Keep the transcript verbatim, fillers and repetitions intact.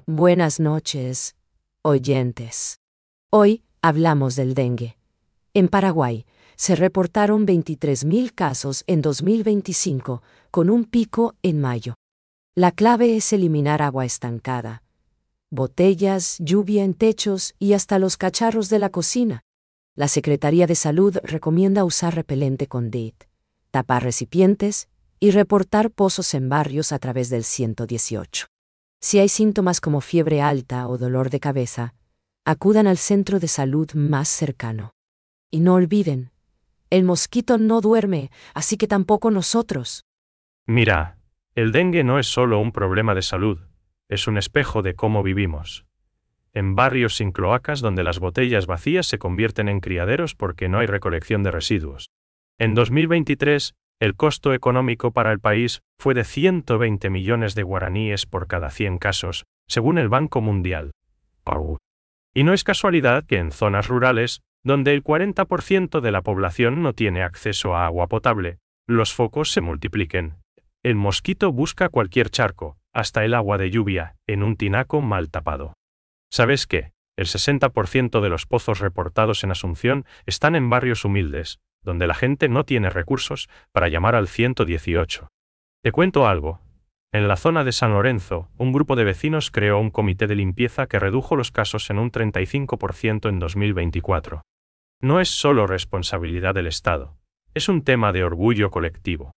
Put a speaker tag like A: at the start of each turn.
A: Buenas noches, oyentes. Hoy hablamos del dengue. En Paraguay se reportaron veintitrés mil casos en dos mil veinticinco, con un pico en mayo. La clave es eliminar agua estancada, botellas, lluvia en techos y hasta los cacharros de la cocina. La Secretaría de Salud recomienda usar repelente con D I T, tapar recipientes y reportar pozos en barrios a través del ciento dieciocho. Si hay síntomas como fiebre alta o dolor de cabeza, acudan al centro de salud más cercano. Y no olviden, el mosquito no duerme, así que tampoco nosotros.
B: Mira, el dengue no es solo un problema de salud, es un espejo de cómo vivimos. En barrios sin cloacas donde las botellas vacías se convierten en criaderos porque no hay recolección de residuos. En dos mil veintitrés, el costo económico para el país fue de ciento veinte millones de guaraníes por cada cien casos, según el Banco Mundial. Y no es casualidad que en zonas rurales, donde el cuarenta por ciento de la población no tiene acceso a agua potable, los focos se multipliquen. El mosquito busca cualquier charco, hasta el agua de lluvia, en un tinaco mal tapado. ¿Sabes qué? El sesenta por ciento de los pozos reportados en Asunción están en barrios humildes, donde la gente no tiene recursos para llamar al ciento dieciocho. Te cuento algo. En la zona de San Lorenzo, un grupo de vecinos creó un comité de limpieza que redujo los casos en un treinta y cinco por ciento en dos mil veinticuatro. No es solo responsabilidad del Estado, es un tema de orgullo colectivo.